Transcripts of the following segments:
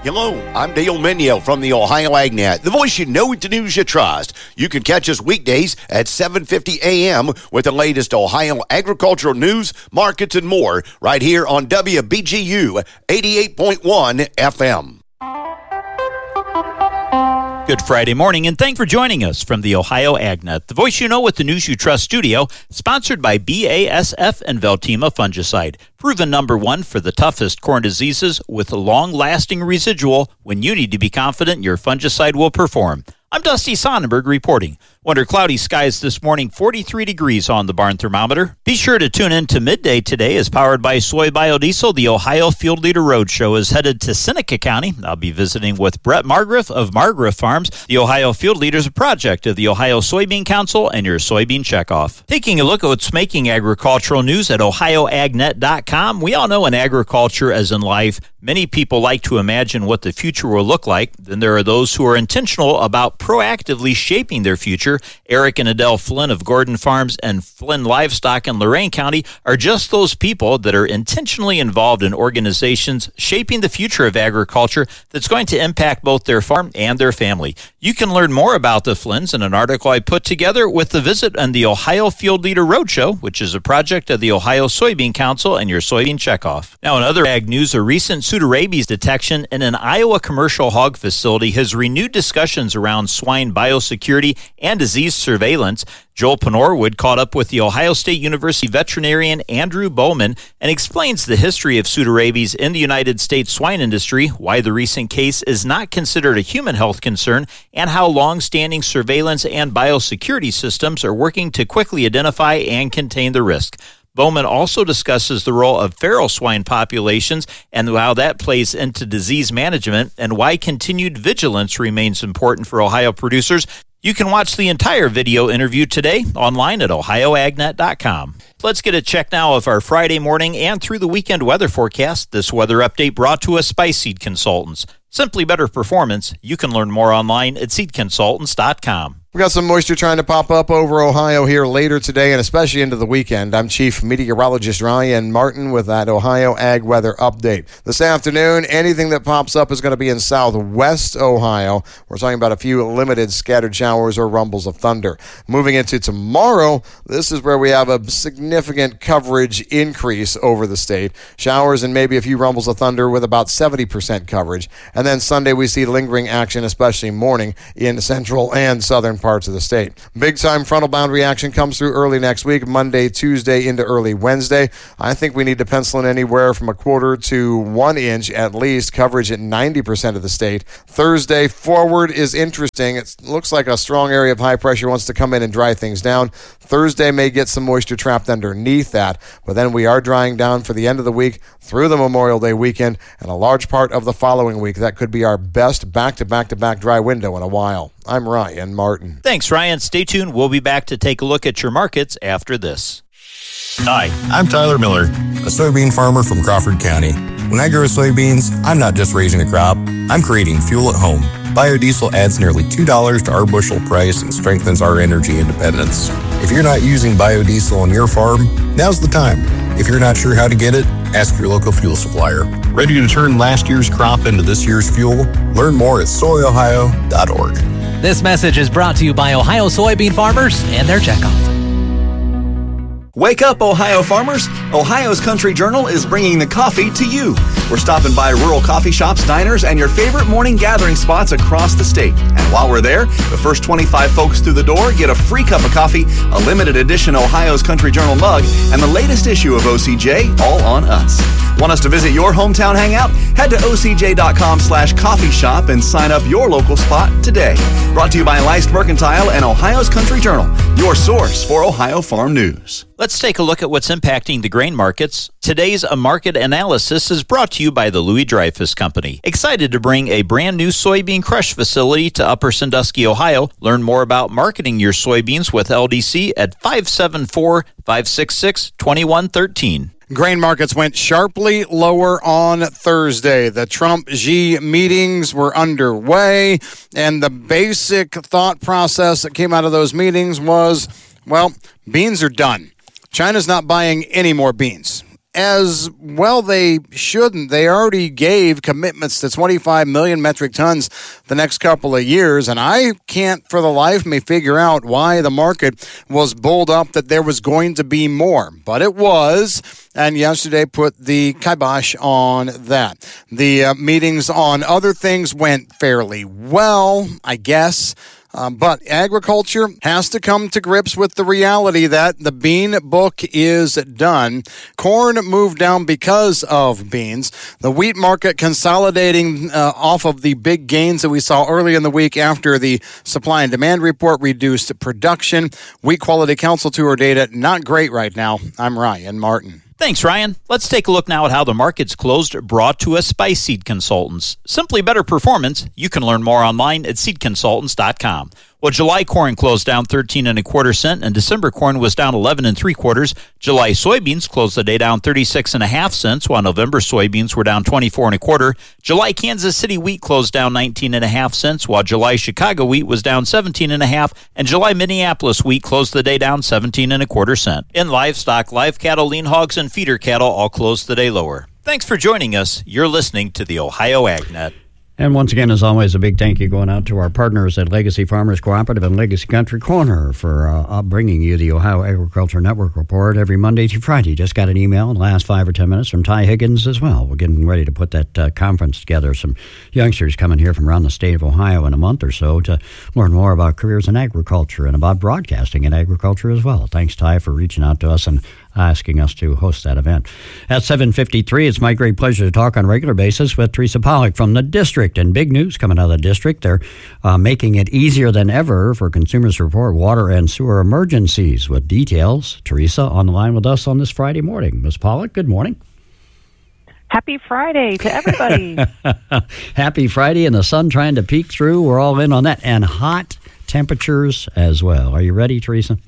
Hello, I'm Dale Menyo from the Ohio AgNet, the voice you know with the news you trust. You can catch us weekdays at 7:50 a.m. with the latest Ohio agricultural news, markets, and more right here on WBGU 88.1 FM. Good Friday morning, and thanks for joining us from the Ohio AgNet, the voice you know with the news you trust studio, sponsored by BASF and Veltima Fungicide, proven #1 for the toughest corn diseases with a long-lasting residual when you need to be confident your fungicide will perform. I'm Dusty Sonnenberg reporting. Under cloudy skies this morning, 43 degrees on the barn thermometer. Be sure to tune in to Midday today as powered by Soy Biodiesel. The Ohio Field Leader Roadshow is headed to Seneca County. I'll be visiting with Brett Margriff of Margriff Farms. The Ohio Field Leader is a project of the Ohio Soybean Council and your soybean checkoff. Taking a look at what's making agricultural news at ohioagnet.com. We all know in agriculture, as in life, many people like to imagine what the future will look like. Then there are those who are intentional about proactively shaping their future. Eric and Adele Flynn of Gordon Farms and Flynn Livestock in Lorain County are just those people that are intentionally involved in organizations shaping the future of agriculture that's going to impact both their farm and their family. You can learn more about the Flynns in an article I put together with the visit on the Ohio Field Leader Roadshow, which is a project of the Ohio Soybean Council and your soybean checkoff. Now, in other ag news, a recent pseudorabies detection in an Iowa commercial hog facility has renewed discussions around swine biosecurity and disease surveillance. Joel Penorwood caught up with the Ohio State University veterinarian Andrew Bowman and explains the history of pseudorabies in the United States swine industry, why the recent case is not considered a human health concern, and how long-standing surveillance and biosecurity systems are working to quickly identify and contain the risk. Bowman also discusses the role of feral swine populations and how that plays into disease management and why continued vigilance remains important for Ohio producers. You can watch the entire video interview today online at ohioagnet.com. Let's get a check now of our Friday morning and through the weekend weather forecast. This weather update brought to us by Seed Consultants. Simply better performance. You can learn more online at seedconsultants.com. We got some moisture trying to pop up over Ohio here later today and especially into the weekend. I'm Chief Meteorologist Ryan Martin with that Ohio Ag Weather Update. This afternoon, anything that pops up is going to be in southwest Ohio. We're talking about a few limited scattered showers or rumbles of thunder. Moving into tomorrow, this is where we have a significant coverage increase over the state. Showers and maybe a few rumbles of thunder with about 70% coverage. And then Sunday, we see lingering action, especially morning, in central and southern parts of the state. Big time frontal boundary action comes through early next week, Monday, Tuesday into early Wednesday. I think we need to pencil in anywhere from 1/4 to 1 inch at least, coverage at 90% of the state. Thursday forward is interesting. It looks like a strong area of high pressure wants to come in and dry things down. Thursday may get some moisture trapped underneath that, but then we are drying down for the end of the week through the Memorial Day weekend and a large part of the following week. That could be our best back-to-back-to-back dry window in a while. I'm Ryan Martin. Thanks, Ryan. Stay tuned. We'll be back to take a look at your markets after this. Hi, I'm Tyler Miller, a soybean farmer from Crawford County. When I grow soybeans, I'm not just raising a crop, I'm creating fuel at home. Biodiesel adds nearly $2 to our bushel price and strengthens our energy independence. If you're not using biodiesel on your farm, now's the time. If you're not sure how to get it, ask your local fuel supplier. Ready to turn last year's crop into this year's fuel? Learn more at soyohio.org. This message is brought to you by Ohio soybean farmers and their checkoff. Wake up, Ohio farmers. Ohio's Country Journal is bringing the coffee to you. We're stopping by rural coffee shops, diners, and your favorite morning gathering spots across the state. And while we're there, the first 25 folks through the door get a free cup of coffee, a limited edition Ohio's Country Journal mug, and the latest issue of OCJ, all on us. Want us to visit your hometown hangout? Head to ocj.com/coffee shop and sign up your local spot today. Brought to you by Leist Mercantile and Ohio's Country Journal, your source for Ohio farm news. Let's take a look at what's impacting the grain markets. Today's market analysis is brought to you by the Louis Dreyfus Company. Excited to bring a brand new soybean crush facility to Upper Sandusky, Ohio. Learn more about marketing your soybeans with LDC at 574-566-2113. Grain markets went sharply lower on Thursday. The Trump-Xi meetings were underway, and the basic thought process that came out of those meetings was, well, beans are done. China's not buying any more beans. as well they shouldn't. They already gave commitments to 25 million metric tons the next couple of years, and I can't for the life of me figure out why the market was bulled up that there was going to be more. But it was, and yesterday put the kibosh on that. The meetings on other things went fairly well, I guess. But agriculture has to come to grips with the reality that the bean book is done. Corn moved down because of beans. The wheat market consolidating off of the big gains that we saw early in the week after the supply and demand report reduced production. Wheat Quality Council tour data, not great right now. I'm Ryan Martin. Thanks, Ryan. Let's take a look now at how the markets closed, brought to us by Seed Consultants. Simply better performance. You can learn more online at seedconsultants.com. Well, July corn closed down 13 1/4 cents, and December corn was down 11 3/4. July soybeans closed the day down 36 1/2 cents, while November soybeans were down 24 1/4. July Kansas City wheat closed down 19 1/2 cents, while July Chicago wheat was down 17 1/2, and July Minneapolis wheat closed the day down 17 1/4 cents. In livestock, live cattle, lean hogs, and feeder cattle all closed the day lower. Thanks for joining us. You're listening to the Ohio AgNet. And once again, as always, a big thank you going out to our partners at Legacy Farmers Cooperative and Legacy Country Corner for bringing you the Ohio Agriculture Network report every Monday through Friday. Just got an email in the last 5 or 10 minutes from Ty Higgins as well. We're getting ready to put that conference together. Some youngsters coming here from around the state of Ohio in a month or so to learn more about careers in agriculture and about broadcasting in agriculture as well. Thanks, Ty, for reaching out to us and asking us to host that event. At 7:53, it's my great pleasure to talk on a regular basis with Teresa Pollock from the district. And big news coming out of the district. They're making it easier than ever for consumers to report water and sewer emergencies. With details, Teresa on the line with us on this Friday morning. Ms. Pollock, good morning. Happy Friday to everybody. Happy Friday, and the sun trying to peek through. We're all in on that. And hot temperatures as well. Are you ready, Teresa?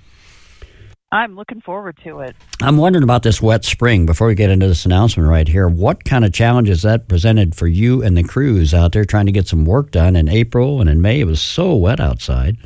I'm looking forward to it. I'm wondering about this wet spring. Before we get into this announcement right here, what kind of challenges that presented for you and the crews out there trying to get some work done in April and in May? It was so wet outside.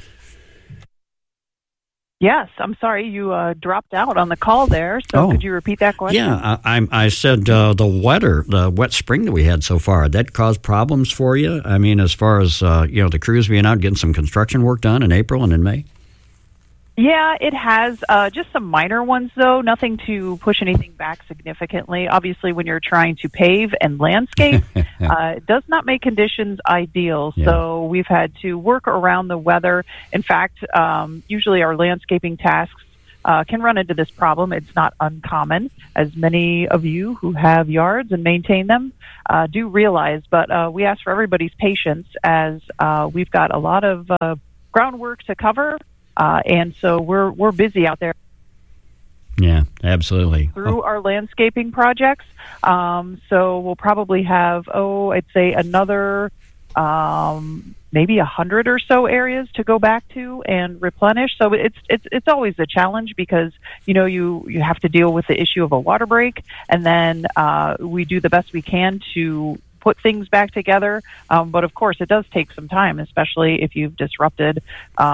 Yes, I'm sorry you dropped out on the call there. So could you repeat that question? Yeah, I said the wet spring that we had so far, that caused problems for you? I mean, as far as the crews being out getting some construction work done in April and in May? Yeah, it has just some minor ones, though. Nothing to push anything back significantly. Obviously, when you're trying to pave and landscape, it does not make conditions ideal. Yeah. So we've had to work around the weather. In fact, usually our landscaping tasks can run into this problem. It's not uncommon, as many of you who have yards and maintain them do realize. But we ask for everybody's patience, as we've got a lot of groundwork to cover. And so we're busy out there. Yeah, absolutely. Through our landscaping projects. So we'll probably have, I'd say another maybe 100 or so areas to go back to and replenish. So it's always a challenge because, you have to deal with the issue of a water break, and then we do the best we can to put things back together. But of course, it does take some time, especially if you've disrupted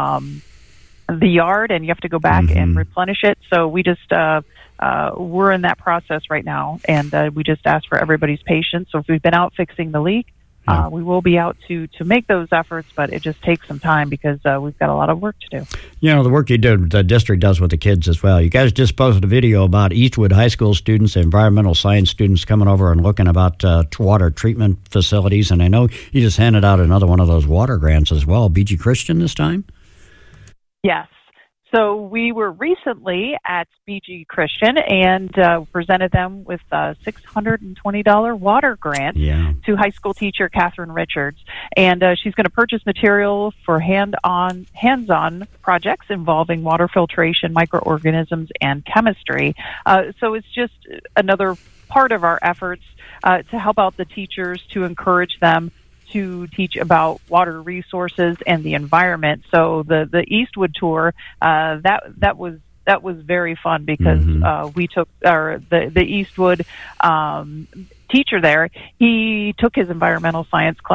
the yard and you have to go back and replenish it. So we just we're in that process right now, and we just ask for everybody's patience. So if we've been out fixing the leak, we will be out to make those efforts, but it just takes some time because we've got a lot of work to do. The work you do, the district does with the kids as well. You guys just posted a video about Eastwood High School students, environmental science students coming over and looking about water treatment facilities, and I know you just handed out another one of those water grants as well. BG Christian this time? Yes. So we were recently at BG Christian and presented them with a $620 water grant to high school teacher Catherine Richards. And she's going to purchase material for hands-on projects involving water filtration, microorganisms, and chemistry. So it's just another part of our efforts to help out the teachers, to encourage them to teach about water resources and the environment. So the Eastwood tour, that was very fun because we took the Eastwood teacher there. He took his environmental science class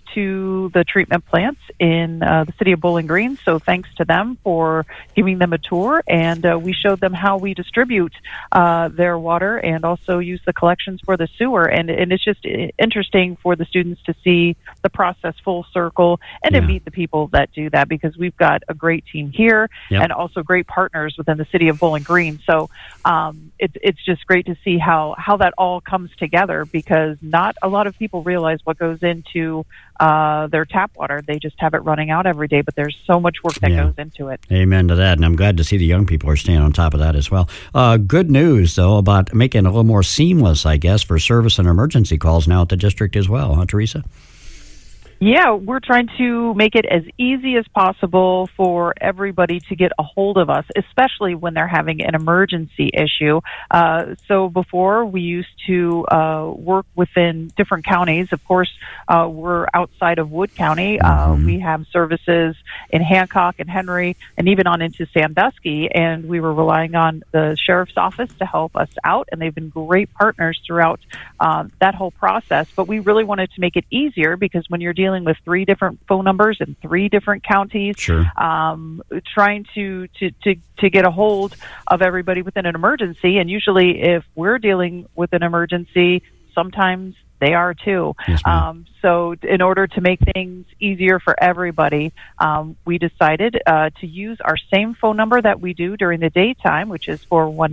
to the treatment plants in the city of Bowling Green. So thanks to them for giving them a tour, and we showed them how we distribute their water and also use the collections for the sewer. And it's just interesting for the students to see the process full circle and to meet the people that do that, because we've got a great team here and also great partners within the city of Bowling Green. So it's just great to see how that all comes together, because not a lot of people realize what goes into their tap water. They just have it running out every day, but there's so much work that goes into it. Amen to that, and I'm glad to see the young people are staying on top of that as well. Good news, though, about making it a little more seamless, I guess, for service and emergency calls now at the district as well, huh, Teresa? Yeah, we're trying to make it as easy as possible for everybody to get a hold of us, especially when they're having an emergency issue. So before, we used to work within different counties. Of course, we're outside of Wood County. We have services in Hancock and Henry and even on into Sandusky, and we were relying on the sheriff's office to help us out, and they've been great partners throughout that whole process. But we really wanted to make it easier, because when you're dealing with 3 different phone numbers in 3 different counties, trying to get a hold of everybody within an emergency. And usually if we're dealing with an emergency, sometimes they are too. Yes, so in order to make things easier for everybody, we decided to use our same phone number that we do during the daytime, which is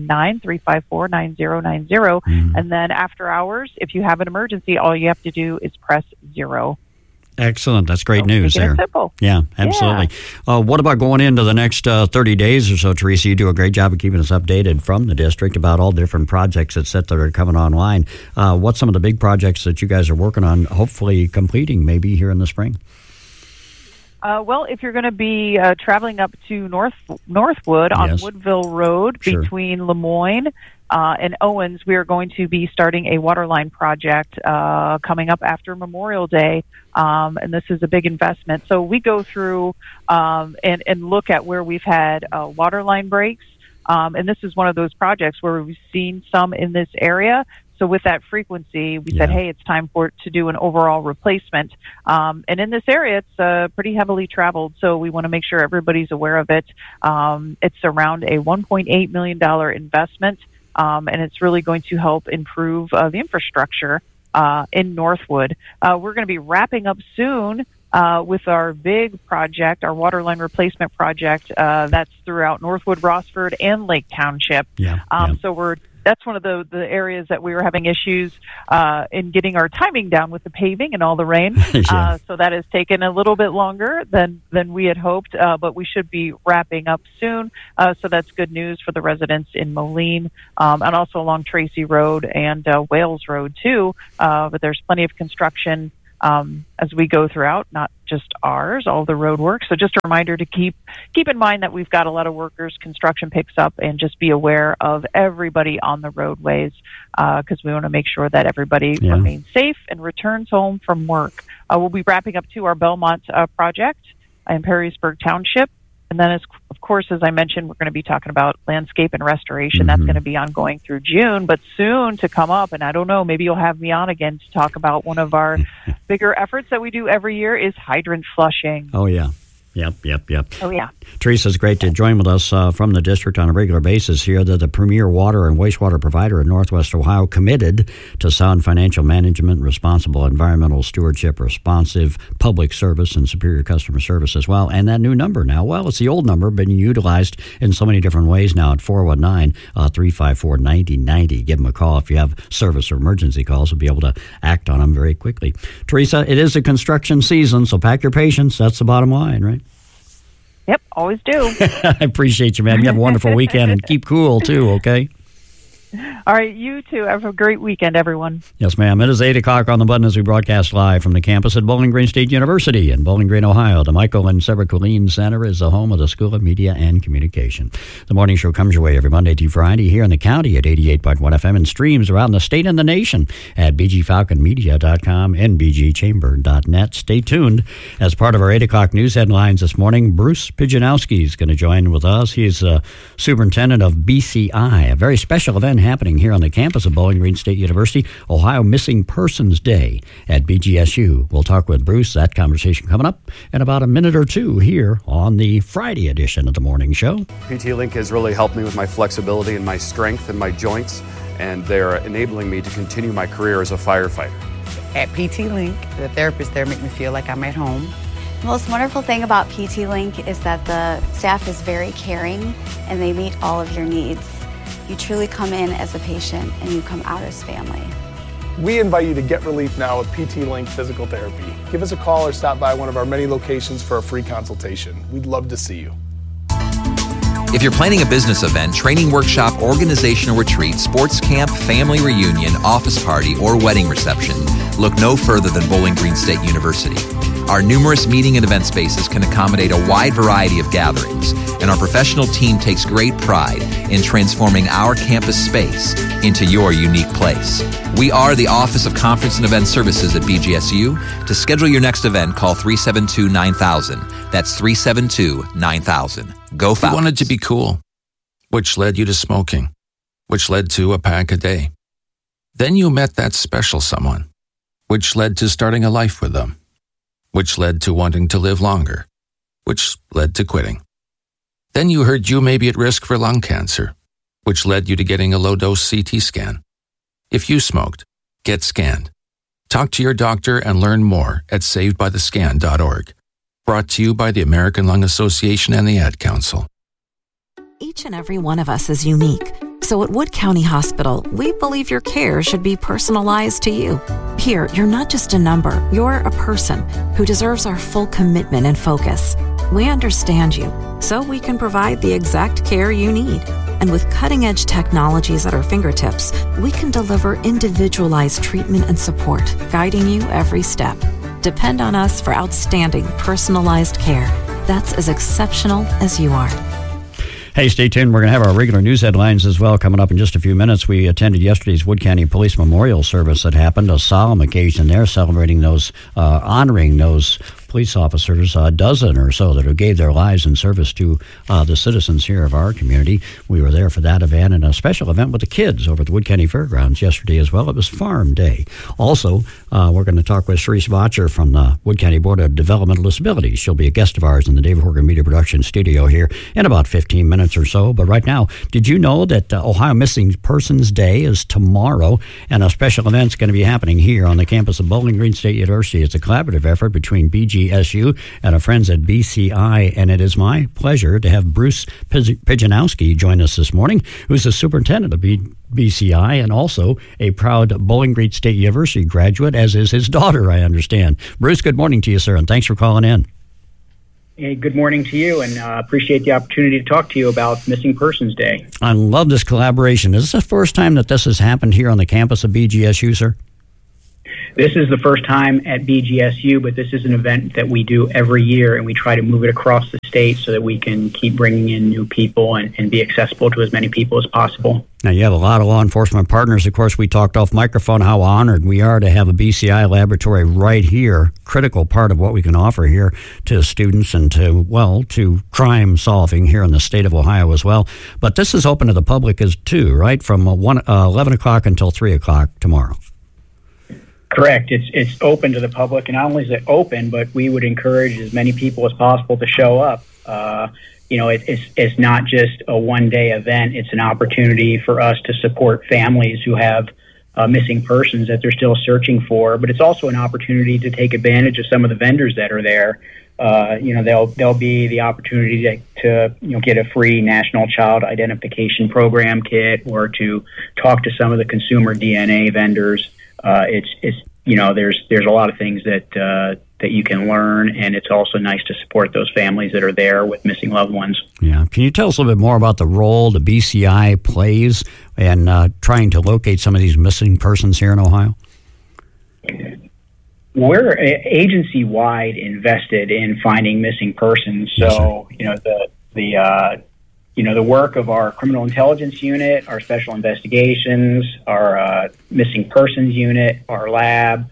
419-354-9090. And then after hours, if you have an emergency, all you have to do is press 0. Excellent. That's great news there. Simple. Yeah, absolutely. Yeah. What about going into the next 30 days or so, Teresa? You do a great job of keeping us updated from the district about all different projects that are coming online. What's some of the big projects that you guys are working on, hopefully completing maybe here in the spring? Well, if you're going to be traveling up to Northwood on Woodville Road between Lemoyne and Owens, we are going to be starting a water line project coming up after Memorial Day, and this is a big investment. So we go through and look at where we've had water line breaks, and this is one of those projects where we've seen some in this area. So with that frequency, we said, hey, it's time to do an overall replacement. And in this area, it's pretty heavily traveled, so we want to make sure everybody's aware of it. It's around a $1.8 million investment, and it's really going to help improve the infrastructure in Northwood. We're going to be wrapping up soon with our big project, our water line replacement project that's throughout Northwood, Rossford, and Lake Township. So that's one of the areas that we were having issues in getting our timing down with the paving and all the rain. So that has taken a little bit longer than we had hoped, but we should be wrapping up soon. So that's good news for the residents in Moline and also along Tracy Road and Wales Road too. But there's plenty of construction as we go throughout, not just ours, all the road work. So just a reminder to keep in mind that we've got a lot of workers, construction picks up, and just be aware of everybody on the roadways, because we want to make sure that everybody remains safe and returns home from work. We'll be wrapping up our Belmont project in Perrysburg Township. And then, of course, as I mentioned, we're going to be talking about landscape and restoration. That's going to be ongoing through June, but soon to come up. And I don't know, maybe you'll have me on again to talk about one of our bigger efforts that we do every year is hydrant flushing. Oh, yeah. Yep. Oh, yeah. Teresa, it's great to join with us from the district on a regular basis here. The premier water and wastewater provider in Northwest Ohio, committed to sound financial management, responsible environmental stewardship, responsive public service, and superior customer service as well. And that new number now, well, it's the old number, been utilized in so many different ways now at 419-354-9090. Give them a call if you have service or emergency calls. We'll be able to act on them very quickly. Teresa, it is a construction season, so pack your patience. That's the bottom line, right? Yep, always do. I appreciate you, ma'am. You have a wonderful weekend, and keep cool, too, okay? All right, you too. Have a great weekend, everyone. Yes, ma'am. It is 8 o'clock on the button as we broadcast live from the campus at Bowling Green State University in Bowling Green, Ohio. The Michael and Sarah Colleen Center is the home of the School of Media and Communication. The morning show comes your way every Monday through Friday here in the county at 88.1 FM and streams around the state and the nation at bgfalconmedia.com and bgchamber.net. Stay tuned. As part of our 8 o'clock news headlines this morning, Bruce Pijanowski is going to join with us. He is superintendent of BCI, a very special event happening here on the campus of Bowling Green State University, Ohio Missing Persons Day at BGSU. We'll talk with Bruce. That conversation coming up in about a minute or two here on the Friday edition of the morning show. PT Link has really helped me with my flexibility and my strength and my joints, and they're enabling me to continue my career as a firefighter. At PT Link, the therapists there make me feel like I'm at home. The most wonderful thing about PT Link is that the staff is very caring and they meet all of your needs. You truly come in as a patient and you come out as family. We invite you to get relief now with PT Link Physical Therapy. Give us a call or stop by one of our many locations for a free consultation. We'd love to see you. If you're planning a business event, training workshop, organizational retreat, sports camp, family reunion, office party, or wedding reception, look no further than Bowling Green State University. Our numerous meeting and event spaces can accommodate a wide variety of gatherings, and our professional team takes great pride in transforming our campus space into your unique place. We are the Office of Conference and Event Services at BGSU. To schedule your next event, call 372-9000. That's 372-9000. Go Falcons. You wanted to be cool, which led you to smoking, which led to a pack a day. Then you met that special someone, which led to starting a life with them, which led to wanting to live longer, which led to quitting. Then you heard you may be at risk for lung cancer, which led you to getting a low-dose CT scan. If you smoked, get scanned. Talk to your doctor and learn more at savedbythescan.org. Brought to you by the American Lung Association and the Ad Council. Each and every one of us is unique. So at Wood County Hospital, we believe your care should be personalized to you. Here, you're not just a number, you're a person who deserves our full commitment and focus. We understand you, so we can provide the exact care you need. And with cutting-edge technologies at our fingertips, we can deliver individualized treatment and support, guiding you every step. Depend on us for outstanding, personalized care that's as exceptional as you are. Hey, stay tuned. We're going to have our regular news headlines as well coming up in just a few minutes. We attended yesterday's Wood County Police Memorial Service that happened, a solemn occasion there, celebrating those, honoring those police officers, a dozen or so that gave their lives in service to the citizens here of our community. We were there for that event and a special event with the kids over at the Wood County Fairgrounds yesterday as well. It was Farm Day. Also, we're going to talk with Sharice Botcher from the Wood County Board of Developmental Disabilities. She'll be a guest of ours in the David Horgan Media Production Studio here in about 15 minutes or so. But right now, did you know that Ohio Missing Persons Day is tomorrow, and a special event's going to be happening here on the campus of Bowling Green State University? It's a collaborative effort between BGSU and our friends at BCI, and it is my pleasure to have Bruce Pijanowski join us this morning, who's the superintendent of BCI and also a proud Bowling Green State University graduate, as is his daughter, I understand. Bruce, good morning to you, sir, and thanks for calling in. Hey, good morning to you, and appreciate the opportunity to talk to you about Missing Persons Day. I love this collaboration. Is this the first time that this has happened here on the campus of BGSU, sir? This is the first time at BGSU, but this is an event that we do every year, and we try to move it across the state so that we can keep bringing in new people and be accessible to as many people as possible. Now, you have a lot of law enforcement partners. Of course, we talked off microphone how honored we are to have a BCI laboratory right here, critical part of what we can offer here to students and to crime solving here in the state of Ohio as well. But this is open to the public as too, right, from 11 o'clock until 3 o'clock tomorrow. Correct. It's open to the public, and not only is it open, but we would encourage as many people as possible to show up. It's not just a one-day event. It's an opportunity for us to support families who have missing persons that they're still searching for. But it's also an opportunity to take advantage of some of the vendors that are there. There'll be the opportunity to get a free National Child Identification Program kit, or to talk to some of the consumer DNA vendors. There's a lot of things that you can learn, and it's also nice to support those families that are there with missing loved ones. Yeah. Can you tell us a little bit more about the role the BCI plays in trying to locate some of these missing persons here in Ohio? We're agency-wide invested in finding missing persons. So, the work of our criminal intelligence unit, our special investigations, our missing persons unit, our lab,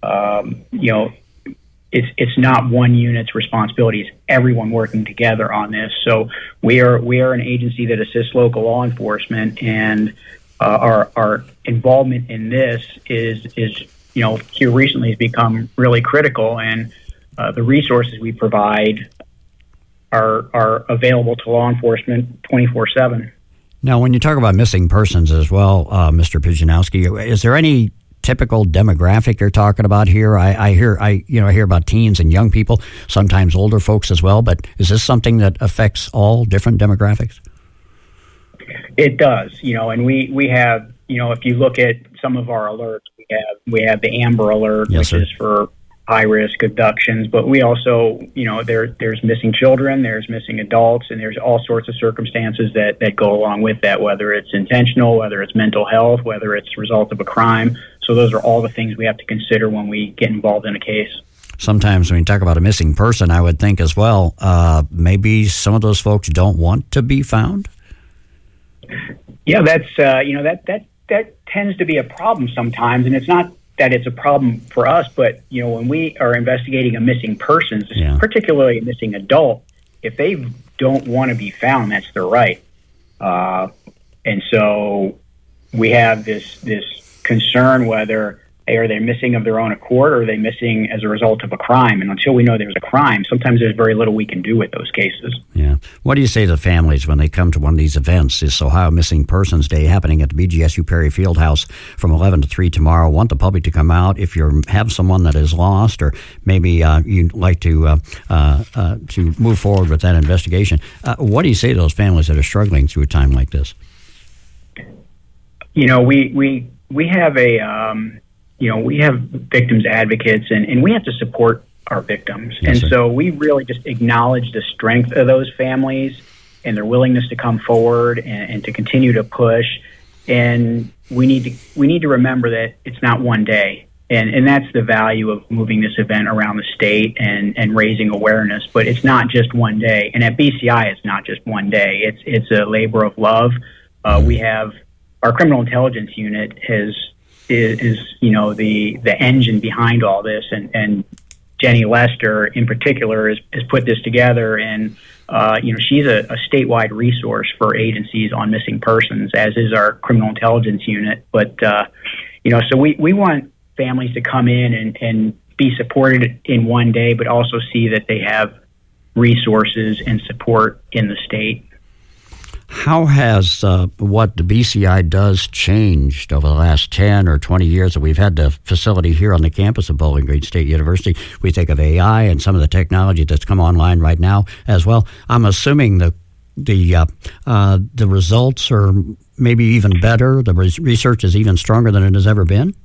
it's not one unit's responsibility. It's everyone working together on this. So we are an agency that assists local law enforcement, and our involvement in this is here recently has become really critical, and the resources we provide are available to law enforcement 24/7. Now, when you talk about missing persons as well, Mr. Pijanowski, is there any typical demographic you're talking about here? I hear about teens and young people, sometimes older folks as well. But is this something that affects all different demographics? It does, and we have, if you look at some of our alerts, we have the Amber Alert, yes, which sir. is for high risk abductions, but we also, there's missing children, there's missing adults, and there's all sorts of circumstances that go along with that, whether it's intentional, whether it's mental health, whether it's a result of a crime. So those are all the things we have to consider when we get involved in a case. Sometimes when you talk about a missing person, I would think as well, maybe some of those folks don't want to be found. Yeah, that's that tends to be a problem sometimes, and it's not that it's a problem for us, but when we are investigating a missing person, particularly a missing adult, if they don't want to be found, that's their right. And so we have this concern whether are they missing of their own accord, or are they missing as a result of a crime? And until we know there's a crime, sometimes there's very little we can do with those cases. Yeah. What do you say to families when they come to one of these events? This Ohio Missing Persons Day happening at the BGSU Perry Fieldhouse from 11 to 3 tomorrow. Want the public to come out if you have someone that is lost, or maybe you'd like to move forward with that investigation. What do you say to those families that are struggling through a time like this? We have we have victims advocates, and we have to support our victims. Yes, and so we really just acknowledge the strength of those families and their willingness to come forward and to continue to push. And we need to remember that it's not one day. And that's the value of moving this event around the state and raising awareness. But it's not just one day. And at BCI, it's not just one day. It's a labor of love. We have our criminal intelligence unit is the engine behind all this, and Jenny Lester in particular has put this together, and she's a statewide resource for agencies on missing persons, as is our criminal intelligence unit. But so we want families to come in and be supported in one day, but also see that they have resources and support in the state. How has what the BCI does changed over the last 10 or 20 years that we've had the facility here on the campus of Bowling Green State University? We think of AI and some of the technology that's come online right now as well. I'm assuming the results are maybe even better. The research is even stronger than it has ever been.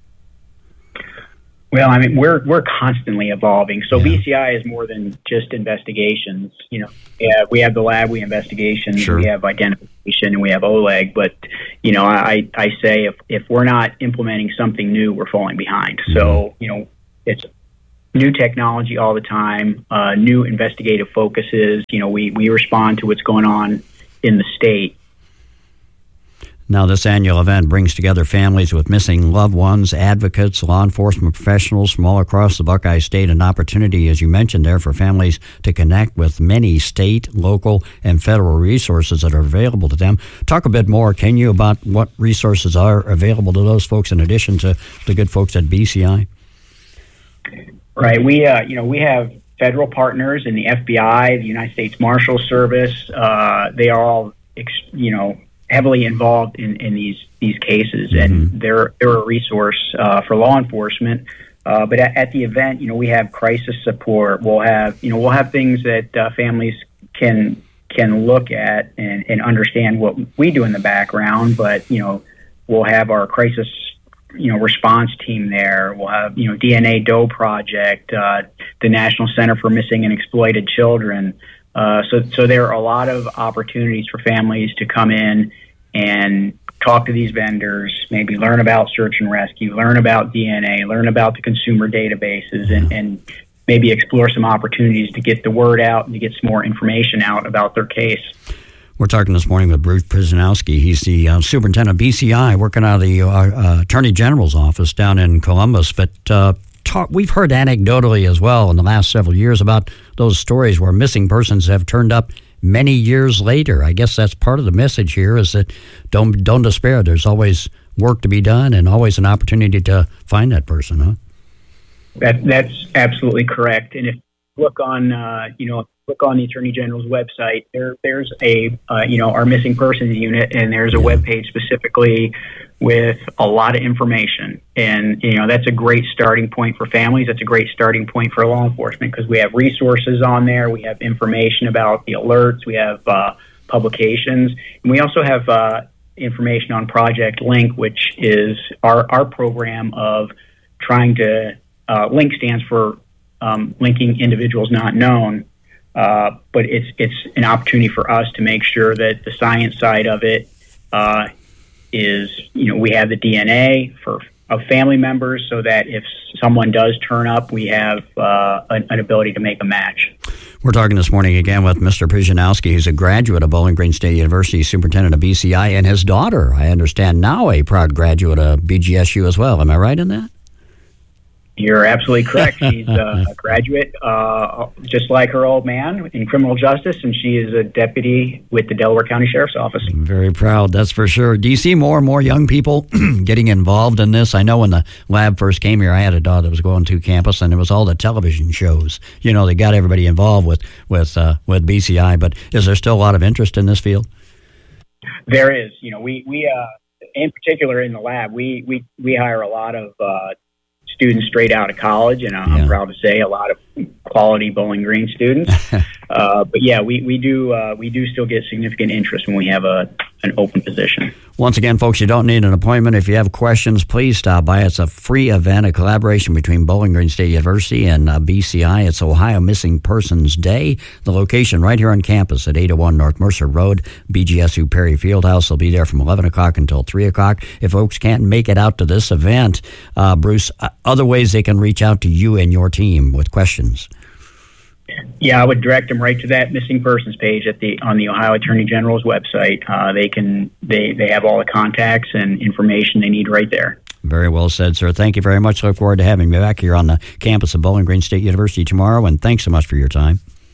Well, I mean, we're constantly evolving. So BCI is more than just investigations. We have the lab, we have investigations, we have identification, and we have OLEG. But I say if we're not implementing something new, we're falling behind. So it's new technology all the time, new investigative focuses. We respond to what's going on in the state. Now, this annual event brings together families with missing loved ones, advocates, law enforcement professionals from all across the Buckeye State, an opportunity, as you mentioned there, for families to connect with many state, local, and federal resources that are available to them. Talk a bit more, can you, about what resources are available to those folks in addition to the good folks at BCI? Right. We have federal partners in the FBI, the United States Marshal Service. They are all, heavily involved in these cases, and they're a resource for law enforcement. But at the event, we have crisis support. We'll have things that families can look at and understand what we do in the background. But we'll have our crisis response team there. We'll have DNA Doe Project, the National Center for Missing and Exploited Children. So there are a lot of opportunities for families to come in and talk to these vendors, maybe learn about search and rescue, learn about DNA, learn about the consumer databases, and maybe explore some opportunities to get the word out and to get some more information out about their case. We're talking this morning with Bruce Pijanowski. He's the superintendent of BCI, working out of the Attorney General's office down in Columbus. But we've heard anecdotally as well in the last several years about those stories where missing persons have turned up many years later. I guess that's part of the message here, is that don't despair. There's always work to be done and always an opportunity to find that person, huh? That's absolutely correct. And if you look on, look on the Attorney General's website, there's a, our missing persons unit, and there's a webpage specifically with a lot of information. And, that's a great starting point for families. That's a great starting point for law enforcement, because we have resources on there. We have information about the alerts. We have publications. And we also have information on Project Link, which is our program of trying to, Link stands for linking individuals not known. But it's an opportunity for us to make sure that the science side of it is, we have the DNA of family members, so that if someone does turn up, we have an ability to make a match. We're talking this morning again with Mr. Pizhanowski, who's a graduate of Bowling Green State University, superintendent of BCI, and his daughter, I understand, now a proud graduate of BGSU as well. Am I right in that? You're absolutely correct. She's a graduate, just like her old man, in criminal justice, and she is a deputy with the Delaware County Sheriff's Office. Very proud, that's for sure. Do you see more and more young people getting involved in this? I know when the lab first came here, I had a daughter that was going to campus, and it was all the television shows. They got everybody involved with BCI, but is there still a lot of interest in this field? There is. We in particular in the lab, we hire a lot of students straight out of college, and I'm proud to say a lot of quality Bowling Green students. But yeah, we do still get significant interest when we have an open position. Once again, folks, you don't need an appointment. If you have questions, please stop by. It's a free event, a collaboration between Bowling Green State University and BCI. It's Ohio Missing Persons Day. The location right here on campus at 801 North Mercer Road, BGSU Perry Fieldhouse. They'll be there from 11 o'clock until 3 o'clock. If folks can't make it out to this event, Bruce, other ways they can reach out to you and your team with questions. Yeah, I would direct them right to that missing persons page on the Ohio Attorney General's website. They have all the contacts and information they need right there. Very well said, sir. Thank you very much. Look forward to having you back here on the campus of Bowling Green State University tomorrow, and thanks so much for your time.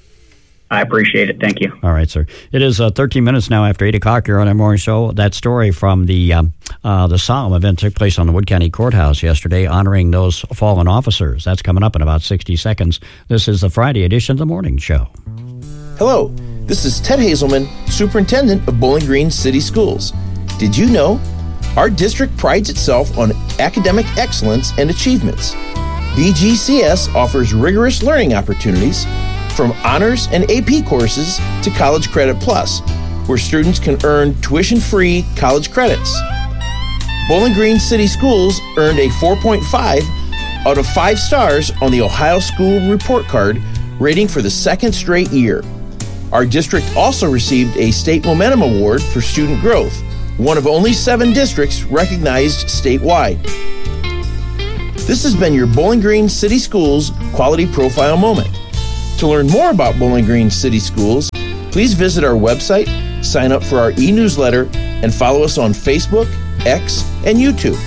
I appreciate it. Thank you. All right, sir. It is 13 minutes now after 8 o'clock here on our morning show. That story from the solemn event took place on the Wood County Courthouse yesterday, honoring those fallen officers. That's coming up in about 60 seconds. This is the Friday edition of the morning show. Hello, this is Ted Hazelman, Superintendent of Bowling Green City Schools. Did you know our district prides itself on academic excellence and achievements? BGCS offers rigorous learning opportunities, from honors and AP courses to College Credit Plus, where students can earn tuition-free college credits. Bowling Green City Schools earned a 4.5 out of 5 stars on the Ohio School Report Card rating for the second straight year. Our district also received a State Momentum Award for student growth, one of only 7 districts recognized statewide. This has been your Bowling Green City Schools Quality Profile Moment. To learn more about Bowling Green City Schools, please visit our website, sign up for our e-newsletter, and follow us on Facebook, X, and YouTube.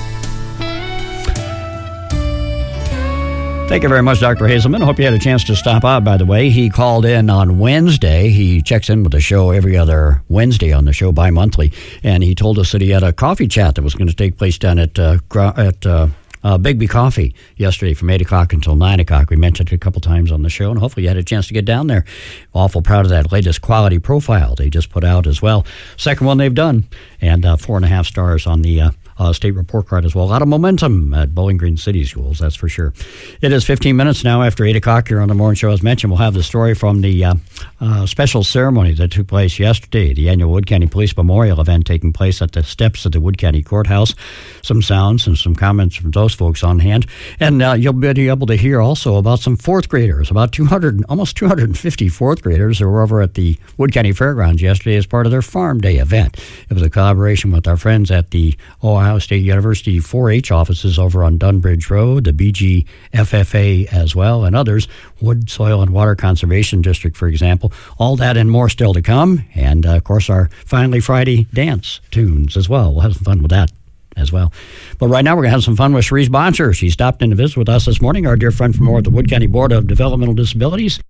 Thank you very much, Dr. Hazelman. Hope you had a chance to stop out, by the way. He called in on Wednesday. He checks in with the show every other Wednesday on the show bi-monthly, and he told us that he had a coffee chat that was going to take place down at Bigby Coffee yesterday from 8 o'clock until 9 o'clock. We mentioned it a couple times on the show, and hopefully you had a chance to get down there. Awful proud of that latest quality profile they just put out as well. Second one they've done, and 4.5 stars on the state report card as well. A lot of momentum at Bowling Green City Schools, that's for sure. It is 15 minutes now after 8 o'clock here on the morning show. As mentioned, we'll have the story from the special ceremony that took place yesterday, the annual Wood County Police Memorial event taking place at the steps of the Wood County Courthouse. Some sounds and some comments from those folks on hand. And you'll be able to hear also about some fourth graders, about almost 250 fourth graders who were over at the Wood County Fairgrounds yesterday as part of their Farm Day event. It was a collaboration with our friends at the Ohio State University 4-H offices over on Dunbridge Road, the BGFFA as well, and others, Wood, Soil, and Water Conservation District, for example. All that and more still to come, and, of course, our Finally Friday dance tunes as well. We'll have some fun with that as well. But right now we're going to have some fun with Cherise Boncher. She stopped in to visit with us this morning, our dear friend from the Wood County Board of Developmental Disabilities.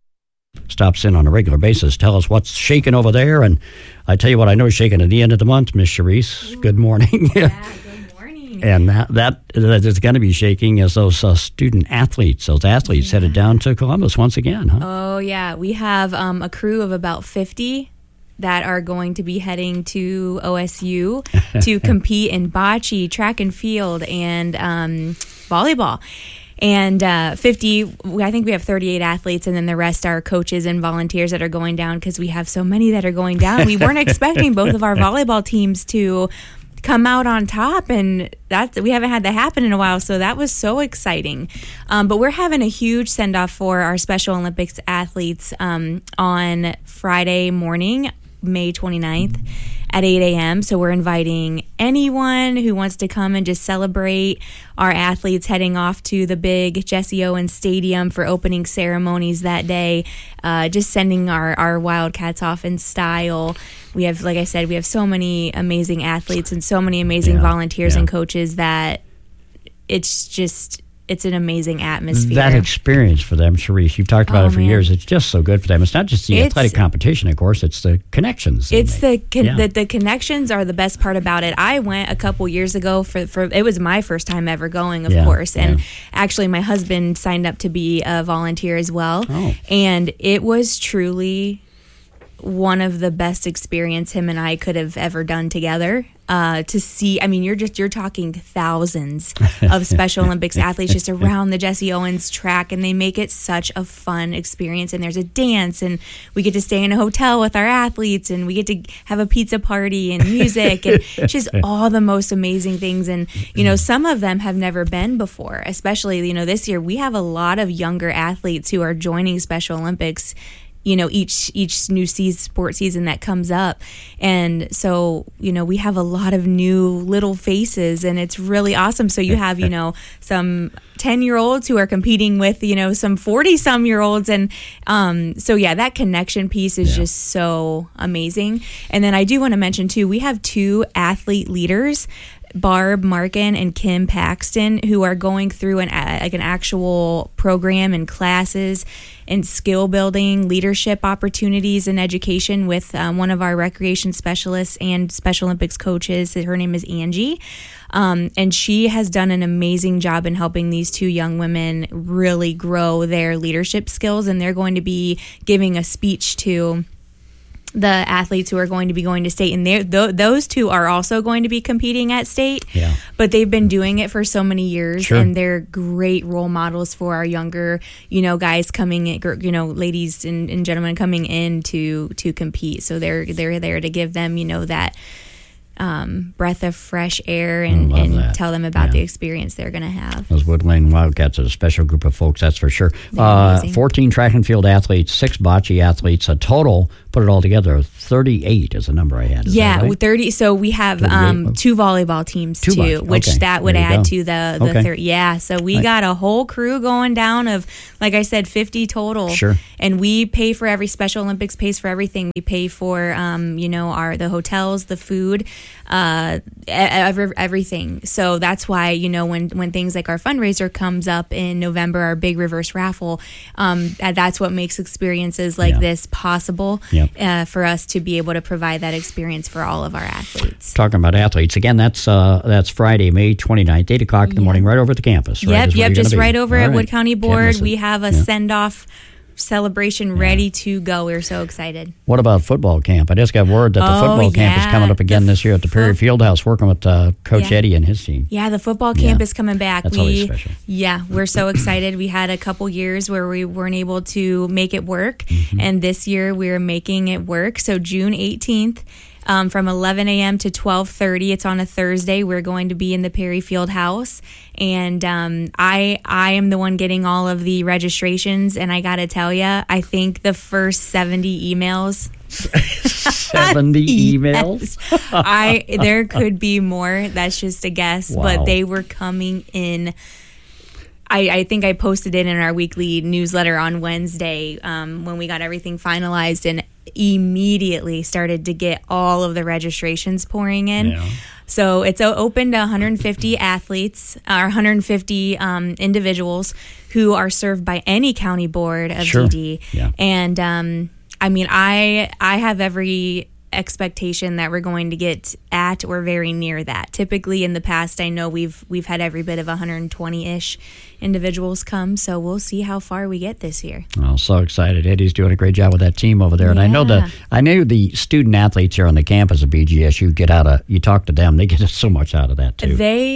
stops in on a regular basis. Tell us what's shaking over there. And I tell you what I know is shaking at the end of the month, Miss Charisse. Good morning. Yeah, good morning. And that is going to be shaking as those student athletes, headed down to Columbus once again, huh? Oh, yeah. We have a crew of about 50 that are going to be heading to OSU to compete in bocce, track and field, and volleyball. And 50, I think we have 38 athletes, and then the rest are coaches and volunteers that are going down because we have so many that are going down. We weren't expecting both of our volleyball teams to come out on top, and we haven't had that happen in a while, so that was so exciting. But we're having a huge send-off for our Special Olympics athletes on Friday morning, May 29th. At 8 a.m. So we're inviting anyone who wants to come and just celebrate our athletes heading off to the big Jesse Owens Stadium for opening ceremonies that day. Just sending our Wildcats off in style. We have, like I said, we have so many amazing athletes and so many amazing volunteers and coaches that it's an amazing atmosphere. That experience for them, Charisse, you've talked about it for years. It's just so good for them. It's not just the athletic competition, of course. It's the connections. The connections are the best part about it. I went a couple years ago for it was my first time ever going, of course. And actually, my husband signed up to be a volunteer as well. Oh. And it was truly one of the best experience him and I could have ever done together. To see, I mean, you're talking thousands of Special Olympics athletes just around the Jesse Owens track, and they make it such a fun experience. And there's a dance, and we get to stay in a hotel with our athletes, and we get to have a pizza party and music, and just all the most amazing things. And some of them have never been before. Especially, this year we have a lot of younger athletes who are joining Special Olympics. Each new sport season that comes up. And so, we have a lot of new little faces, and it's really awesome. So you have, some 10-year-olds who are competing with, some 40-some-year-olds. And that connection piece is just so amazing. And then I do want to mention, too, we have 2 athlete leaders, Barb Markin and Kim Paxton, who are going through an actual program and classes and skill building, leadership opportunities and education with one of our recreation specialists and Special Olympics coaches. Her name is Angie. And she has done an amazing job in helping these 2 young women really grow their leadership skills. And they're going to be giving a speech to the athletes who are going to be going to state, and those 2 are also going to be competing at state. Yeah. But they've been doing it for so many years, and they're great role models for our younger, guys coming in, ladies and gentlemen coming in to compete. So they're there to give them, that breath of fresh air and tell them about the experience they're going to have. Those Wood Lane Wildcats are a special group of folks, that's for sure. 14 track and field athletes, 6 bocce athletes, a total, put it all together, 38 is the number I had. Is that right? 30. So we have 2 volleyball teams too, which that would add to the 30. Yeah, so we got a whole crew going down of, like I said, 50 total. Sure. And we pay for Special Olympics pays for everything. We pay for the hotels, the food, everything. So that's why when things like our fundraiser comes up in November, our big reverse raffle, that's what makes experiences like this possible. For us to be able to provide that experience for all of our athletes. Talking about athletes, again, that's Friday, May 29th, 8 o'clock in the morning, right over at the campus. Right? Yep, just right over at Wood County Board. We have a send-off celebration ready to go. We're so excited. What about football camp? I just got word that the football camp is coming up again this year at the Perry Fieldhouse, working with Coach Eddie and his team. Yeah, the football camp is coming back. That's always special. Yeah, we're so excited. We had a couple years where we weren't able to make it work, and this year we're making it work. So June 18th, from 11 a.m. to 12:30. It's on a Thursday. We're going to be in the Perry Fieldhouse, and I am the one getting all of the registrations. And I got to tell you, I think the first 70 emails. 70 emails? There could be more. That's just a guess, but they were coming in. I think I posted it in our weekly newsletter on Wednesday when we got everything finalized, and immediately started to get all of the registrations pouring in. Yeah. So it's open to 150 athletes or 150 individuals who are served by any county board of DD. Yeah. And I mean, I have every expectation that we're going to get at or very near that. Typically in the past, I know we've had every bit of 120-ish individuals come, so we'll see how far we get this year. Oh, so excited. Eddie's doing a great job with that team over there. And I know the student athletes here on the campus of BGS, you talk to them, they get so much out of that too.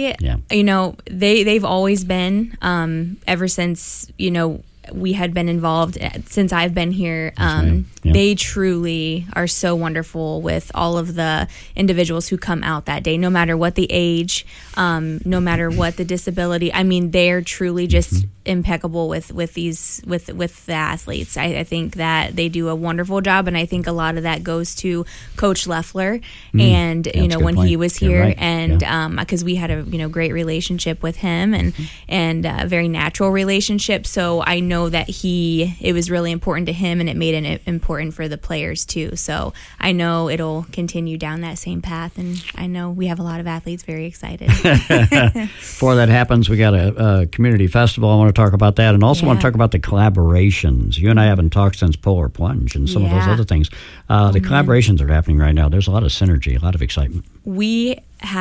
They've always been, ever since, we had been involved since I've been here. They truly are so wonderful with all of the individuals who come out that day, no matter what the age, no matter what the disability. I mean, they're truly just impeccable with the athletes. I think that they do a wonderful job, and I think a lot of that goes to Coach Leffler and when he was here, and because we had a great relationship with him and a very natural relationship. So I know that it was really important to him, and it made it important for the players too. So I know it'll continue down that same path, and I know we have a lot of athletes very excited. Before that happens, we got a community festival. I want to talk about that, and also want to talk about the collaborations. You and I haven't talked since Polar Plunge and some of those other things. The collaborations are happening right now. There's a lot of synergy, a lot of excitement. We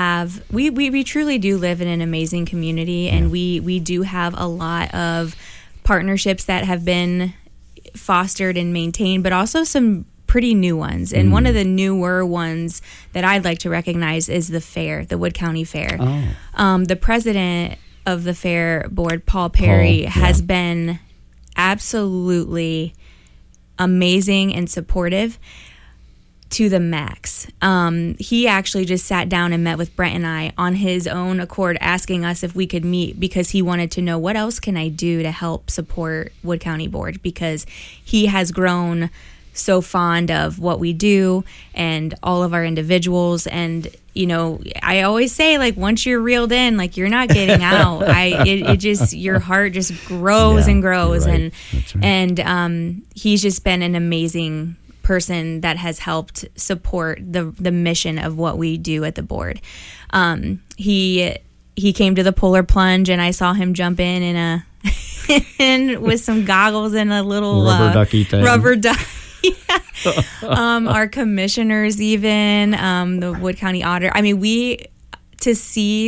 truly do live in an amazing community, and we do have a lot of partnerships that have been fostered and maintained, but also some pretty new ones. And one of the newer ones that I'd like to recognize is the fair, the Wood County Fair. The president of the fair board, Paul Perry, has been absolutely amazing and supportive to the max. He actually just sat down and met with Brent and I on his own accord, asking us if we could meet, because he wanted to know, what else can I do to help support Wood County Board, because he has grown so fond of what we do and all of our individuals. And I always say, like, once you're reeled in, like, you're not getting out. It just, your heart just grows and grows. Right. And he's just been an amazing person that has helped support the mission of what we do at the board. He came to the Polar Plunge, and I saw him jump in with some goggles and a little rubber ducky thing. Rubber duck. Our commissioners, even the Wood County Auditor. I mean, to see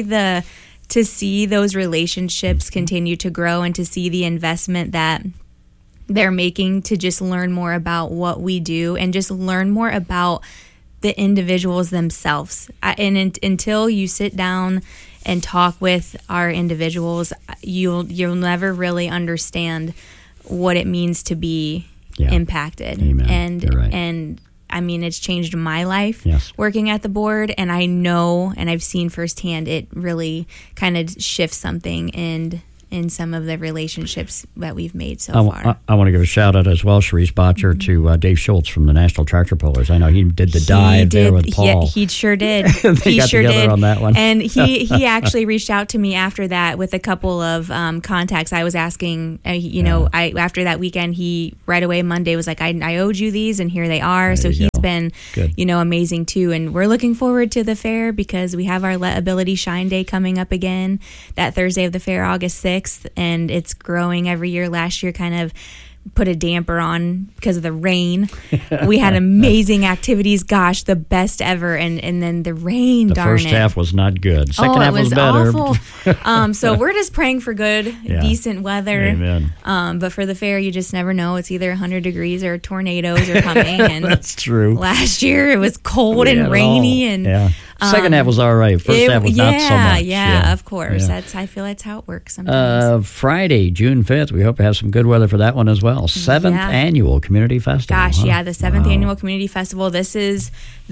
those relationships continue to grow, and to see the investment that they're making to just learn more about what we do and just learn more about the individuals themselves. And until you sit down and talk with our individuals, you'll never really understand what it means to be impacted. Amen. And I mean, it's changed my life working at the board, and I know, and I've seen firsthand, it really kind of shifts something in some of the relationships that we've made so far. I want to give a shout out as well, Sharice Botcher, to Dave Schultz from the National Tractor Pullers. I know he did the dive there with Paul. He sure did. He got sure together did on that one. And he actually reached out to me after that with a couple of contacts. I was asking, after that weekend, he right away Monday was like, I owed you these, and here they are. So he's been, amazing too. And we're looking forward to the fair, because we have our Let Ability Shine Day coming up again that Thursday of the fair, August 6th. And it's growing every year. Last year kind of put a damper on because of the rain. We had amazing activities, gosh, the best ever, and then the rain, the first half was not good. Second half was better. Awful. So we're just praying for good, decent weather. Amen. But for the fair, you just never know. It's either 100 degrees or tornadoes are coming. And that's true. Last year it was cold and rainy, and second half was all right. First half was not so much. Yeah, of course. I feel that's how it works sometimes. Friday, June 5th, we hope to have some good weather for that one as well. 7th annual community festival. Gosh, the 7th annual community festival. This is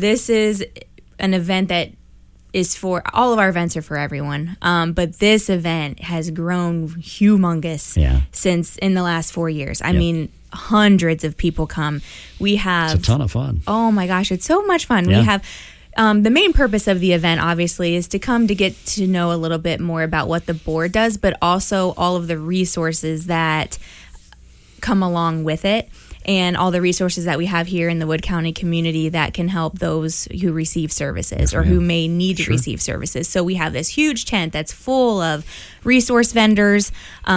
an event that is for all of our events are for everyone. But this event has grown humongous since in the last 4 years. I mean, hundreds of people come. We have it's a ton of fun. Oh my gosh, it's so much fun. We have the main purpose of the event, obviously, is to come to get to know a little bit more about what the board does, but also all of the resources that come along with it. and all the resources that we have here in the Wood County community that can help those who receive services or who may need to receive services. So we have this huge tent that's full of resource vendors,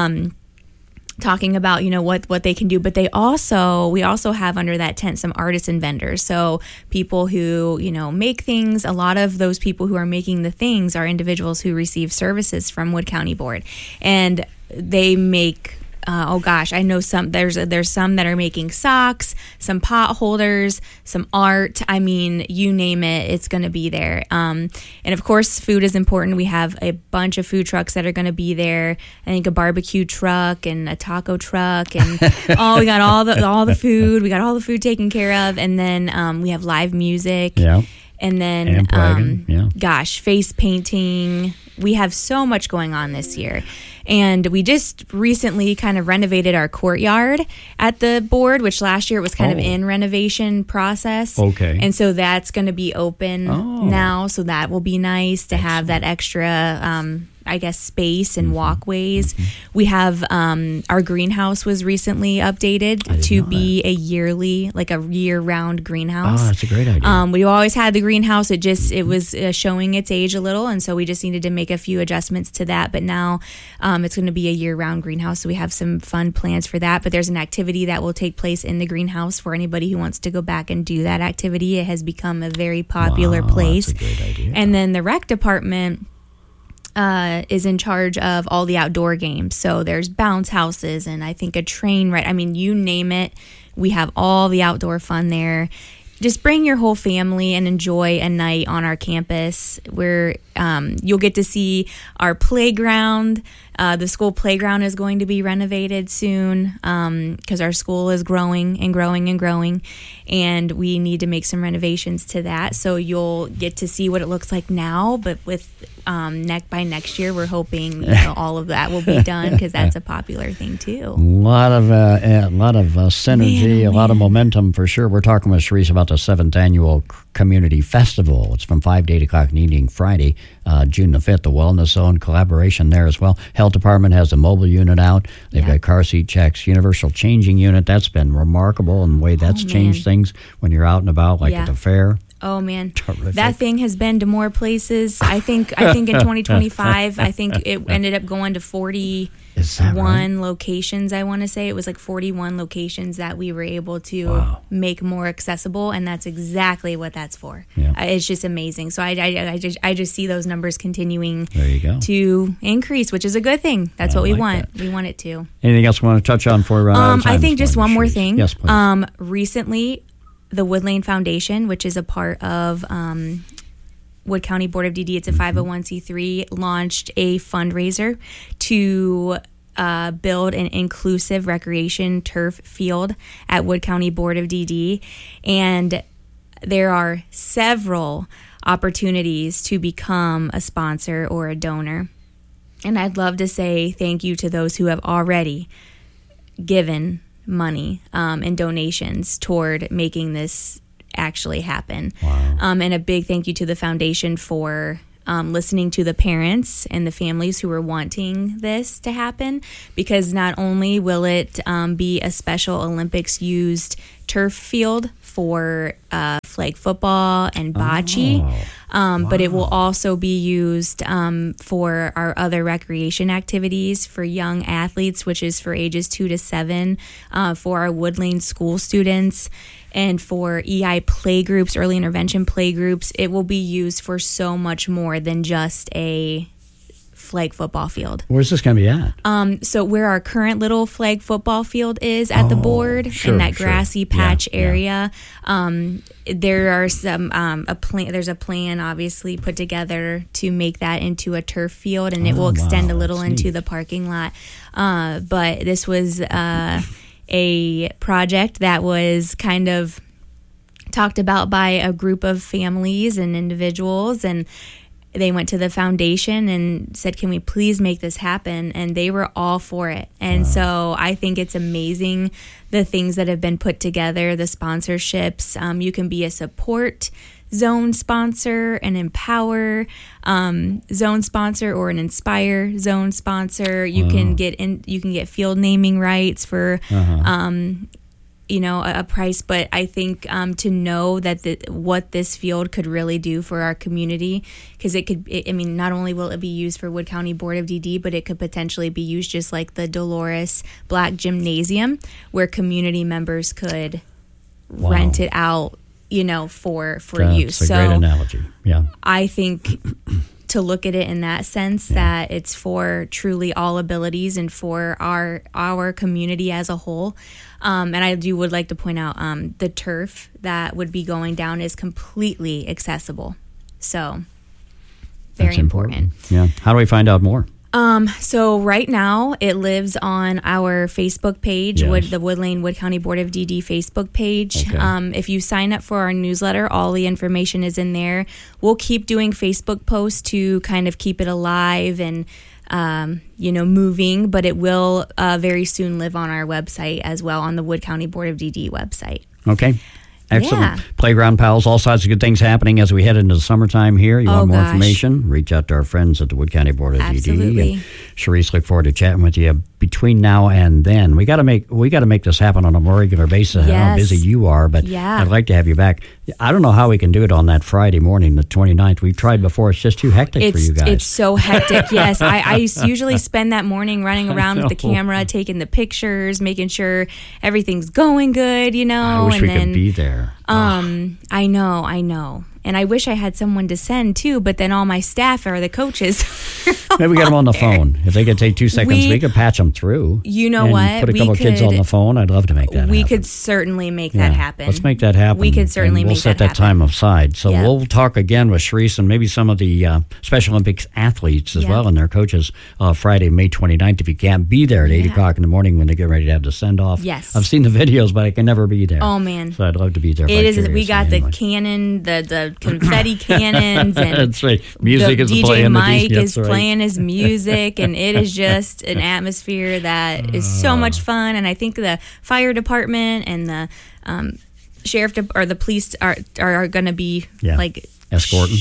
talking about, what they can do, but we also have under that tent some artisan vendors. So people who, make things. A lot of those people who are making the things are individuals who receive services from Wood County Board, and they make I know some. There's some that are making socks, some pot holders, some art. I mean, you name it, it's going to be there. And of course, food is important. We have a bunch of food trucks that are going to be there. I think a barbecue truck and a taco truck, and we got all the food. We got all the food taken care of, and then we have live music. Yeah. And then, face painting. We have so much going on this year. And we just recently kind of renovated our courtyard at the board, which last year it was kind of in renovation process. Okay. And so that's going to be open now. So that will be nice to have that extra, space and walkways. We have our greenhouse was recently updated to be a year-round greenhouse. Oh, that's a great idea. We always had the greenhouse. It was showing its age a little, and so we just needed to make a few adjustments to that. But now it's going to be a year-round greenhouse, so we have some fun plans for that. But there's an activity that will take place in the greenhouse for anybody who wants to go back and do that activity. It has become a very popular place. That's a great idea. And then the rec department is in charge of all the outdoor games. So there's bounce houses and I think a train ride. I mean, you name it. We have all the outdoor fun there. Just bring your whole family and enjoy a night on our campus where you'll get to see our playground. The school playground is going to be renovated soon because our school is growing and growing and growing, and we need to make some renovations to that. So you'll get to see what it looks like now, but with by next year, we're hoping all of that will be done because that's a popular thing too. A lot of synergy, a lot of momentum for sure. We're talking with Sharice about the 7th Annual Community Festival. It's from 5 to 8 o'clock in the evening Friday, June the 5th. The Wellness Zone collaboration there as well. Health Department has a mobile unit out. They've got car seat checks, universal changing unit. That's been remarkable in the way that's changed things when you're out and about, like at the fair. Oh man, that thing has been to more places. I think in 2025, I think it ended up going to 41 locations. I want to say it was like 41 locations that we were able to make more accessible, and that's exactly what that's for. Yeah. It's just amazing. So I just see those numbers continuing to increase, which is a good thing. That's what we want. We want it to. Anything else you want to touch on for? I think just one more thing. Yes, please. Recently, the Wood Lane Foundation, which is a part of Wood County Board of DD, it's a 501c3, launched a fundraiser to build an inclusive recreation turf field at Wood County Board of DD. And there are several opportunities to become a sponsor or a donor. And I'd love to say thank you to those who have already given money and donations toward making this actually happen. Wow. And a big thank you to the foundation for listening to the parents and the families who are wanting this to happen, because not only will it be a Special Olympics used turf field for flag football and bocce, but it will also be used for our other recreation activities for young athletes, which is for ages 2 to 7, for our Wood Lane school students, and for EI play groups, early intervention play groups. It will be used for so much more than just a flag football field. Where's this going to be at? So where our current little flag football field is at the board, in that grassy patch area. There are some there's a plan obviously put together to make that into a turf field, and it will extend a little into the parking lot. But this was a project that was kind of talked about by a group of families and individuals, and they went to the foundation and said, can we please make this happen? And they were all for it. And so I think it's amazing the things that have been put together, the sponsorships. You can be a support zone sponsor, an empower zone sponsor, or an inspire zone sponsor. You can get field naming rights for a price, but I think to know that what this field could really do for our community, because not only will it be used for Wood County Board of DD, but it could potentially be used just like the Dolores Black Gymnasium, where community members could rent it out, for use. That's a great analogy. Yeah. I think to look at it in that sense, that it's for truly all abilities and for our community as a whole. And I would like to point out the turf that would be going down is completely accessible. So very important. Yeah. How do we find out more? So right now it lives on our Facebook page, the Wood Lane Wood County Board of DD Facebook page. Okay. If you sign up for our newsletter, all the information is in there. We'll keep doing Facebook posts to kind of keep it alive and moving, but it will very soon live on our website as well, on the Wood County Board of DD website. Okay. Excellent. Playground Pals, all sorts of good things happening as we head into the summertime here. You want more information? Reach out to our friends at the Wood County Board of DD. And Sharice, look forward to chatting with you between now and then. We got to make this happen on a more regular basis. I know how busy you are, but I'd like to have you back. I don't know how we can do it on that Friday morning, the 29th. We've tried before. It's just too hectic for you guys. It's so hectic, yes. I usually spend that morning running around with the camera, taking the pictures, making sure everything's going good, I wish we could be there. I know. And I wish I had someone to send too, but then all my staff are the coaches. Maybe we get them on the phone. If they could take 2 seconds, we could patch them through. You know what? Put a couple of kids on the phone. I'd love to make that happen. We could certainly make that happen. Let's make that happen. We could certainly make that happen. We'll set that time aside. So we'll talk again with Sharice and maybe some of the Special Olympics athletes as well and their coaches Friday, May 29th. If you can't be there at 8 o'clock in the morning when they get ready to have the send-off. Yes. I've seen the videos, but I can never be there. Oh, man. So I'd love to be there. We got the cannon, the confetti cannons. And that's right. Music is playing. DJ Mike is playing his music, and it is just an atmosphere that is so much fun. And I think the fire department and the sheriff or the police are going to be escorting,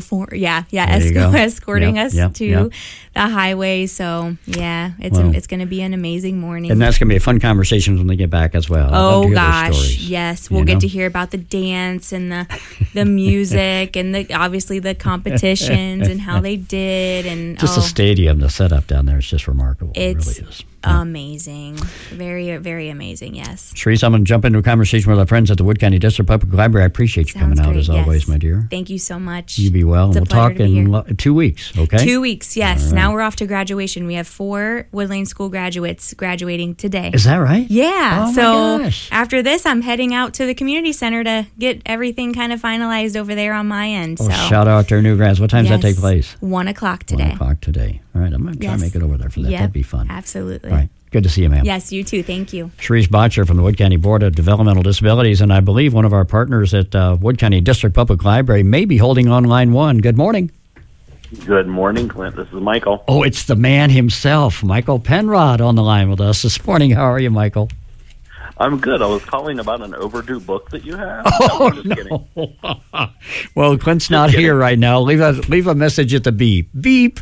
escorting us to the highway. So it's going to be an amazing morning, and that's going to be a fun conversation when they get back as well. Oh gosh, yes, we'll get to hear about the dance and the music and obviously the competitions and how they did, and just the stadium, the setup down there is just remarkable. It really is. Amazing. Very, very amazing, yes. Sharice, I'm going to jump into a conversation with our friends at the Wood County District Public Library. I appreciate you coming out as always, my dear. Thank you so much. You be well. We'll talk in 2 weeks, okay? 2 weeks, yes. Right. Now we're off to graduation. We have 4 Wood Lane School graduates graduating today. Is that right? Yeah. Oh my gosh. After this, I'm heading out to the community center to get everything kind of finalized over there on my end. Oh, shout out to our new grads. What time does that take place? 1 o'clock today. 1 o'clock today. All right, I'm going to try to make it over there for that. That'd be fun. Absolutely. All right. Good to see you, ma'am. Yes, you too. Thank you. Sharice Botcher from the Wood County Board of Developmental Disabilities, and I believe one of our partners at Wood County District Public Library may be holding on line 1. Good morning. Good morning, Clint. This is Michael. Oh, it's the man himself, Michael Penrod, on the line with us this morning. How are you, Michael? I'm good. I was calling about an overdue book that you have. Oh, no. Well, Clint's not here right now. Leave a message at the beep. Beep.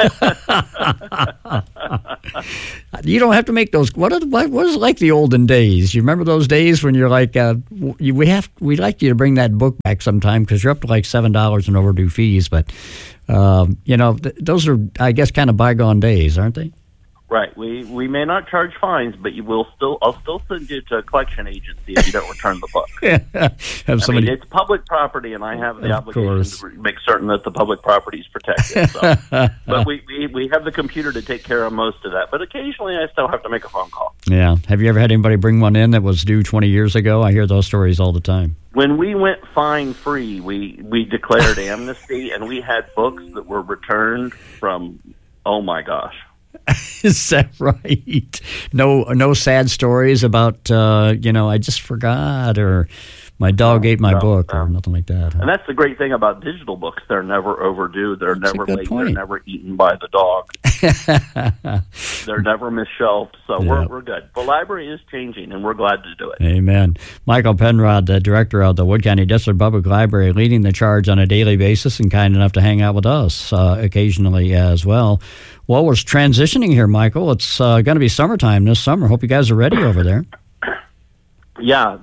You don't have to make those. What is like the olden days? You remember those days when you're like, we'd like you to bring that book back sometime because you're up to like $7 in overdue fees. But, those are, I guess, kind of bygone days, aren't they? Right. We may not charge fines, but I'll still send you to a collection agency if you don't return the book. It's public property, and I have the obligation to make certain that the public property is protected. So. But we have the computer to take care of most of that. But occasionally, I still have to make a phone call. Yeah. Have you ever had anybody bring one in that was due 20 years ago? I hear those stories all the time. When we went fine-free, we declared amnesty, and we had books that were returned from, oh my gosh. Is that right? No sad stories about, I just forgot or my dog ate my book or nothing like that. Huh? And that's the great thing about digital books. They're never overdue. They're never late. They're never eaten by the dog. They're never misshelved. So we're good. The library is changing, and we're glad to do it. Amen. Michael Penrod, the director of the Wood County District Public Library, leading the charge on a daily basis and kind enough to hang out with us occasionally as well. Well, we're transitioning here, Michael. It's going to be summertime this summer. Hope you guys are ready over there. Yeah,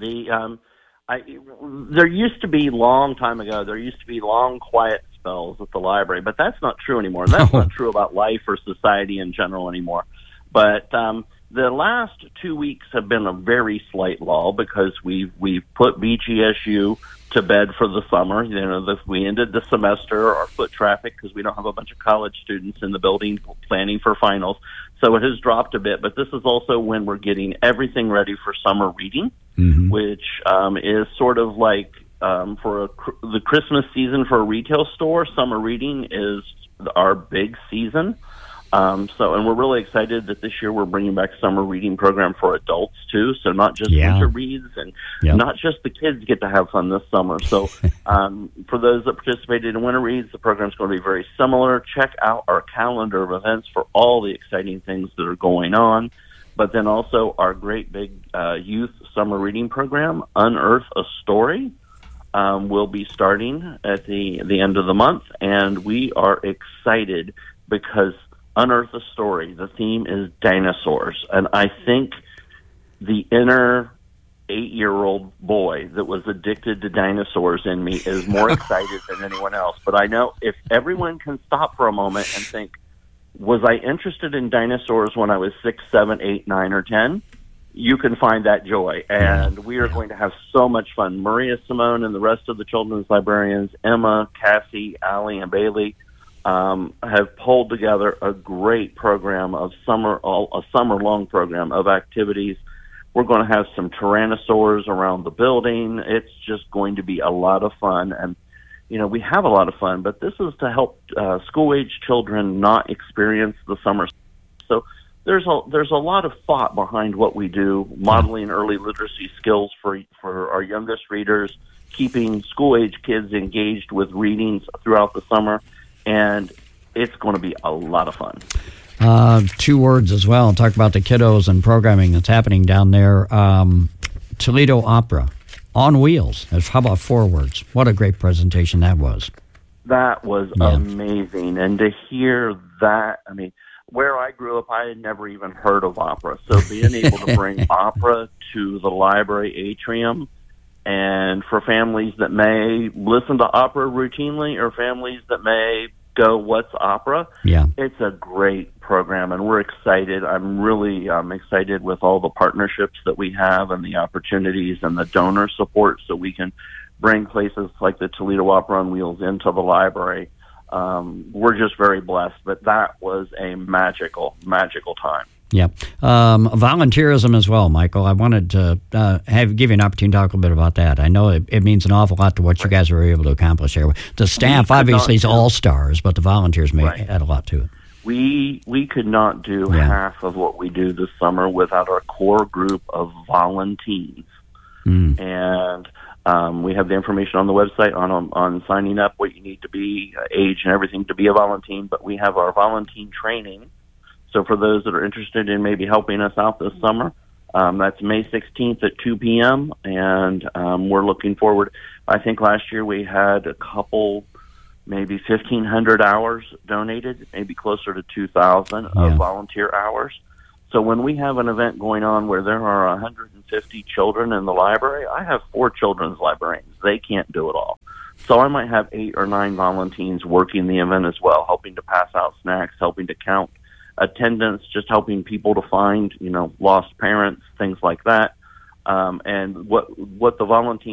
there used to be long time ago. There used to be long quiet spells at the library, but that's not true anymore. That's not true about life or society in general anymore. But the last 2 weeks have been a very slight lull because we've put BGSU to bed for the summer. You know, we ended the semester, our foot traffic, because we don't have a bunch of college students in the building planning for finals. So it has dropped a bit, but this is also when we're getting everything ready for summer reading, which is sort of like for the Christmas season for a retail store. Summer reading is our big season. And we're really excited that this year we're bringing back summer reading program for adults too. So not just winter reads and not just the kids get to have fun this summer. So for those that participated in winter reads, the program's going to be very similar. Check out our calendar of events for all the exciting things that are going on. But then also our great big youth summer reading program, Unearth a Story, will be starting at the end of the month. And we are excited because Unearth a Story, the theme is dinosaurs. And I think the inner 8-year-old boy that was addicted to dinosaurs in me is more excited than anyone else. But I know if everyone can stop for a moment and think, was I interested in dinosaurs when I was 6, 7, 8, 9, or 10? You can find that joy. And we are going to have so much fun. Maria Simone and the rest of the children's librarians, Emma, Cassie, Allie, and Bailey, have pulled together a great program of a summer-long program of activities. We're going to have some tyrannosaurs around the building. It's just going to be a lot of fun. And, you know, we have a lot of fun, but this is to help school-age children not experience the summer. So there's a lot of thought behind what we do, modeling early literacy skills for our youngest readers, keeping school-age kids engaged with readings throughout the summer. And it's going to be a lot of fun. 2 words as well. Talk about the kiddos and programming that's happening down there. Toledo Opera on wheels. How about 4 words? What a great presentation that was. That was amazing. And to hear that, I mean, where I grew up, I had never even heard of opera. So being able to bring opera to the library atrium, and for families that may listen to opera routinely or families that may go, what's opera? Yeah. It's a great program, and we're excited. I'm really excited with all the partnerships that we have and the opportunities and the donor support so we can bring places like the Toledo Opera on Wheels into the library. We're just very blessed, but that was a magical time. Yeah. Volunteerism as well, Michael. I wanted to give you an opportunity to talk a little bit about that. I know it means an awful lot to what you guys were able to accomplish here. The staff obviously is all-stars, but the volunteers may add a lot to it. We could not do half of what we do this summer without our core group of volunteers. And we have the information on the website on signing up, what you need to be, age and everything to be a volunteer, but we have our volunteer training. So for those that are interested in maybe helping us out this summer, that's May 16th at 2 p.m., and we're looking forward. I think last year we had a couple, maybe 1,500 hours donated, maybe closer to 2,000 of volunteer hours. So when we have an event going on where there are 150 children in the library, I have 4 children's librarians. They can't do it all. So I might have 8 or 9 volunteers working the event as well, helping to pass out snacks, helping to count attendance, just helping people to find, lost parents, things like that. And what the volunteer